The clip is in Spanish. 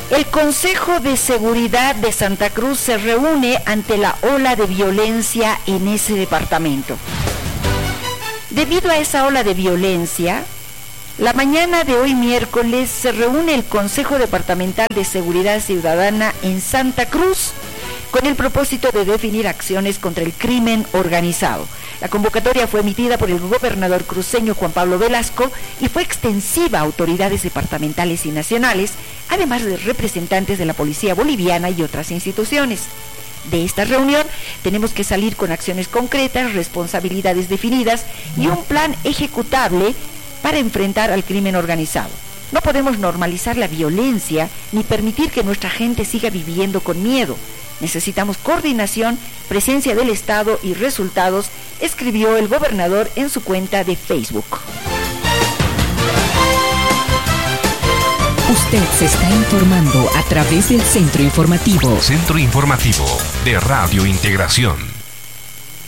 El Consejo de Seguridad de Santa Cruz se reúne ante la ola de violencia en ese departamento. Debido a esa ola de violencia, la mañana de hoy miércoles se reúne el Consejo Departamental de Seguridad Ciudadana en Santa Cruz con el propósito de definir acciones contra el crimen organizado. La convocatoria fue emitida por el gobernador cruceño Juan Pablo Velasco y fue extensiva a autoridades departamentales y nacionales, además de representantes de la Policía Boliviana y otras instituciones. De esta reunión tenemos que salir con acciones concretas, responsabilidades definidas y un plan ejecutable para enfrentar al crimen organizado. No podemos normalizar la violencia ni permitir que nuestra gente siga viviendo con miedo. Necesitamos coordinación, presencia del Estado y resultados, escribió el gobernador en su cuenta de Facebook. Usted se está informando a través del Centro Informativo. Centro Informativo de Radio Integración.